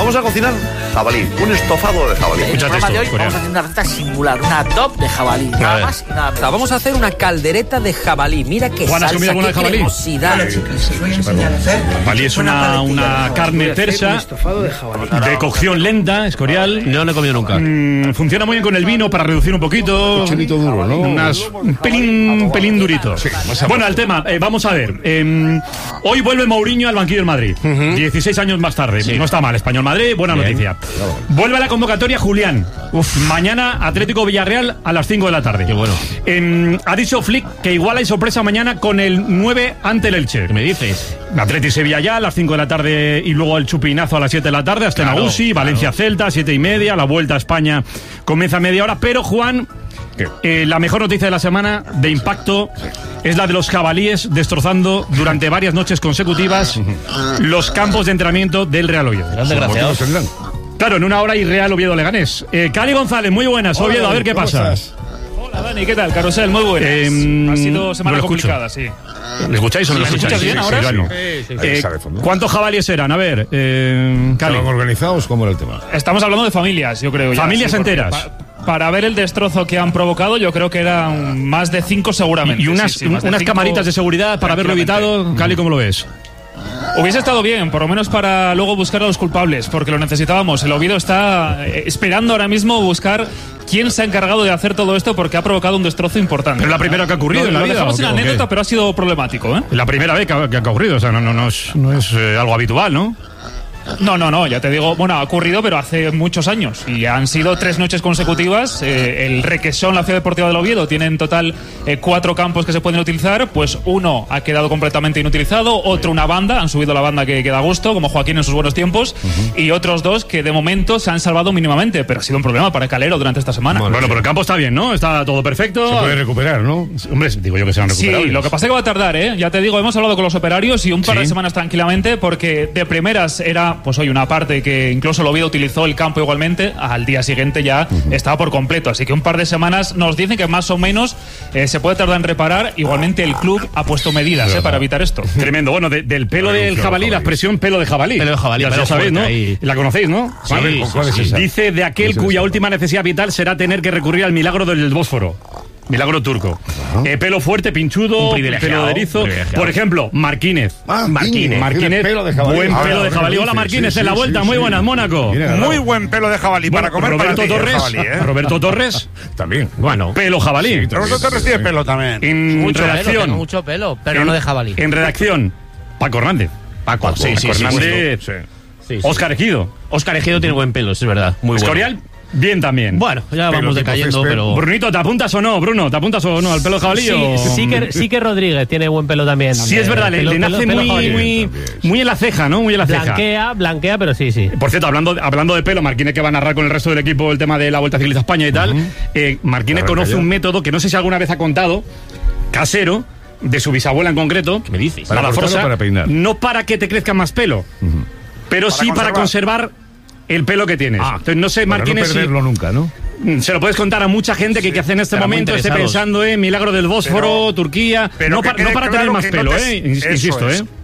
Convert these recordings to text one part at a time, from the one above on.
Vamos a cocinar jabalí, un estofado de jabalí. En el programa de hoy vamos a hacer una receta singular, una top de jabalí, nada más y nada menos. Vamos a hacer una caldereta de jabalí. Mira qué Juan, ¿has comido alguna de jabalí? Jabalí es una carne tersa de cocción lenta, escorial. No lo he comido nunca. Funciona muy bien con el vino para reducir un poquito. Un chilito duro, ¿no? Un pelín durito. Sí, bueno, al tema, vamos a ver. Hoy vuelve Mourinho al banquillo del Madrid. 16 años más tarde. Sí. No está mal. Español Madrid, buena noticia. Vuelve a la convocatoria Julián. Mañana Atlético Villarreal a las 5 de la tarde. Qué bueno. Ha dicho Flick que igual hay sorpresa mañana con el 9 ante el Elche. ¿Qué me dices? Atleti Sevilla ya a las 5 de la tarde y luego el chupinazo a las 7 de la tarde hasta Nagusi, Valencia Celta, 7:30. La vuelta a España comienza a media hora. Pero Juan, la mejor noticia de la semana de impacto es la de los jabalíes destrozando durante varias noches consecutivas los campos de entrenamiento del Real Oviedo. Gran desgraciado. Claro, en una hora y Real Oviedo Leganés. Cali González, muy buenas. Oviedo, a ver qué pasa. Hola Dani, ¿qué tal? Carrusel, muy buenas. Ha sido semana complicada, sí. ¿Le escucháis o no le escucháis? bien ahora? ¿Cuántos jabalíes eran? A ver, Cali. ¿Estaban organizados? ¿Cómo era el tema? Estamos hablando de familias, yo creo. Familias enteras. Para ver el destrozo que han provocado, yo creo que eran más de 5 seguramente. Y unas camaritas de seguridad para haberlo evitado. Cali, ¿cómo lo ves? Hubiese estado bien, por lo menos para luego buscar a los culpables, porque lo necesitábamos. El Oviedo está esperando ahora mismo buscar quién se ha encargado de hacer todo esto, porque ha provocado un destrozo importante. Pero es la primera que ha ocurrido en la vida. Lo dejamos en la anécdota, pero ha sido problemático, ¿eh? La primera vez que ha ocurrido, o sea, no es algo habitual, ¿no? No, ya te digo, bueno, ha ocurrido, pero hace muchos años. Y han sido 3 noches consecutivas. El Requesón, la Ciudad Deportiva del Oviedo, tiene en total 4 campos que se pueden utilizar. Pues uno ha quedado completamente inutilizado, otro una banda, han subido la banda que da gusto, como Joaquín en sus buenos tiempos, y otros 2 que de momento se han salvado mínimamente, pero ha sido un problema para Calero durante esta semana. Bueno, pero el campo está bien, ¿no? Está todo perfecto. Se puede recuperar, ¿no? Hombre, digo yo que se van a recuperar. Sí, lo que pasa es que va a tardar, ¿eh? Ya te digo, hemos hablado con los operarios y un par de semanas tranquilamente, porque de primeras era, pues hoy una parte que incluso el Oviedo utilizó el campo igualmente, al día siguiente ya estaba por completo, así que un par de semanas nos dicen que más o menos se puede tardar en reparar. Igualmente el club ha puesto medidas para evitar esto. Tremendo. Bueno, del pelo del jabalí, la expresión pelo de jabalí. Pelo de jabalí, ya sabéis, ¿no? Ahí. La conocéis, ¿no? Sí, ¿Cuál es esa? Dice de aquel cuya última necesidad vital será tener que recurrir al milagro del Bósforo. Milagro turco. Pelo fuerte, pinchudo, pelo de erizo. Por ejemplo, Marquínez. Marquínez, pelo de jabalí. Buen pelo de jabalí. Hola Marquínez, en la vuelta. Muy buenas, Mónaco. Muy buen pelo de jabalí para comer. Roberto Torres. Jabalí, ¿eh? Roberto Torres. También. Bueno, pelo jabalí. Roberto Torres tiene pelo también. En Mucho redacción. pelo, mucho pelo, pero no de jabalí. En redacción, Paco Hernández. Paco Hernández. Óscar Ejido. Óscar Ejido tiene buen pelo, es verdad. Muy bueno. Escorial. Bien también. Bueno, ya vamos decayendo, pero... Brunito, ¿te apuntas o no? Bruno, ¿te apuntas o no al pelo de jabalí? Sí que Rodríguez tiene buen pelo también. Sí, es verdad, le nace muy en la ceja, ¿no? Muy en la ceja. Blanquea, pero sí. Por cierto, hablando de pelo, Marquínez, que va a narrar con el resto del equipo el tema de la Vuelta Ciclista a España y tal, Marquínez conoce un método que no sé si alguna vez ha contado, casero, de su bisabuela en concreto. ¿Qué me dices? ¿Para cortar o para peinar? No para que te crezca más pelo, pero sí para conservar el pelo que tienes. Entonces no sé, Marquínez, no perderlo nunca, ¿no? Se lo puedes contar a mucha gente que hace en este momento esté pensando en milagro del Bósforo, Turquía, pero no para tener más pelo, insisto,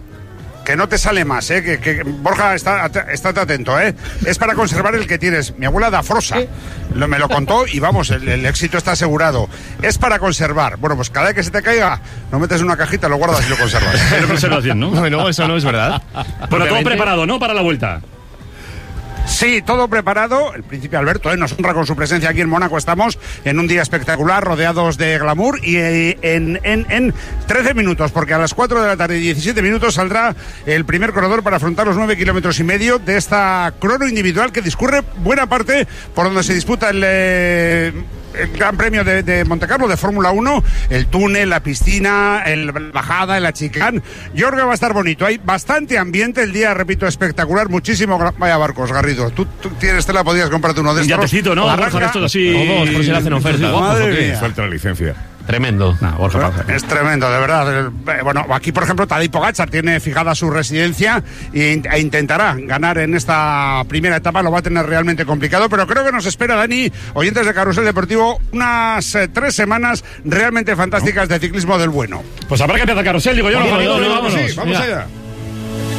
que no te sale más, que Borja, estate atento, es para conservar el que tienes. Mi abuela da Frosa, me lo contó y vamos, el éxito está asegurado. Es para conservar. Bueno, pues cada vez que se te caiga, lo metes en una cajita, lo guardas y lo conservas. Pero conservación, ¿no? Bueno, eso no es verdad. Pero todo preparado, ¿no? Para la vuelta. Sí, todo preparado. El príncipe Alberto nos honra con su presencia aquí en Mónaco. Estamos en un día espectacular, rodeados de glamour y en 13 minutos, porque a las 4 de la tarde y 17 minutos saldrá el primer corredor para afrontar los 9,5 kilómetros de esta crono individual que discurre buena parte por donde se disputa el Gran Premio de Montecarlo de Fórmula 1, el túnel, la piscina, la bajada, el achicán. Yo creo que va a estar bonito. Hay bastante ambiente, el día, repito, espectacular, muchísimo. Vaya barcos, Garrido. Tú tienes tela, podías comprarte uno de estos. Un yatecito, ¿no? Esto así. Todos, por si le hacen oferta. Madre mía. Suelta la licencia. Tremendo. Es tremendo, de verdad. Bueno, aquí, por ejemplo, Tadej Pogačar tiene fijada su residencia e intentará ganar en esta primera etapa. Lo va a tener realmente complicado, pero creo que nos espera, Dani, oyentes de Carrusel Deportivo, unas 3 semanas realmente fantásticas de ciclismo del bueno. Pues habrá que empezar Carrusel, digo yo. Vamos allá.